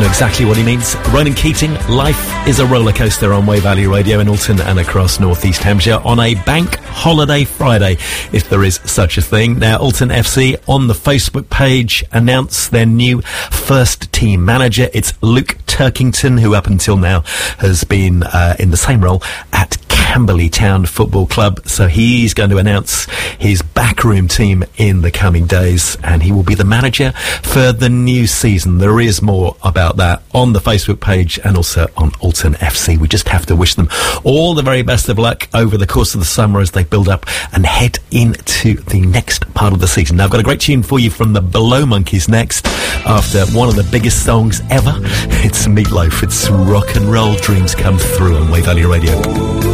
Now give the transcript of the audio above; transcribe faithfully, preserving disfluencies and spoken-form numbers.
know exactly what he means. Ronan Keating, Life is a Roller Coaster on Way Valley Radio in Alton and across North East Hampshire on a bank holiday Friday, if there is such a thing. Now, Alton F C on the Facebook page announced their new first team manager. It's Luke Turkington, who up until now has been uh, in the same role at Camberley Town Football Club. So he's going to announce his backroom team in the coming days, and he will be the manager for the new season. There is more about that on the Facebook page and also on Alton F C. We just have to wish them all the very best of luck over the course of the summer as they build up and head into the next part of the season. Now, I've got a great tune for you from the Below Monkeys next, after one of the biggest songs ever. It's Meatloaf. It's Rock and Roll Dreams Come Through on Way Valley Radio.